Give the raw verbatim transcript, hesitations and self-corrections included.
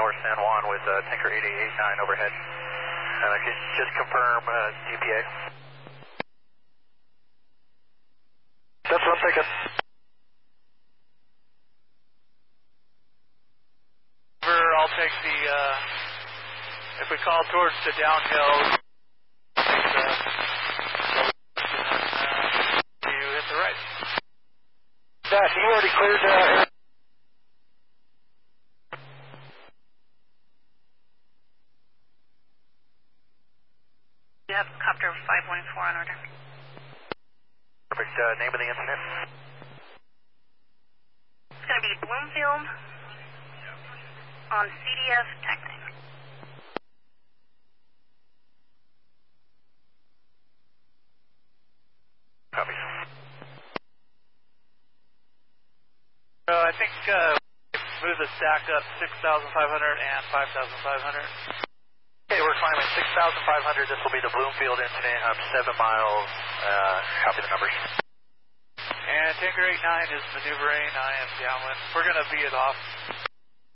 North San Juan with uh, Tanker eight eight eight nine overhead. And I can just confirm uh, G P A. That's what I'm thinking. I'll take the, uh, if we call towards the downhill, uh, you hit the right. That, you already cleared uh, You have copter five one four on order. Perfect. Uh, name of the incident? It's going to be Bloomfield on C D F Technic. Copy. So I think uh, move the stack up six thousand five hundred and five thousand five hundred. Okay, we're climbing six thousand five hundred. This will be the Bloomfield incident. I'm seven miles. Uh, copy the numbers. And Tanker eight nine is maneuvering. I am downwind. We're going to be it off.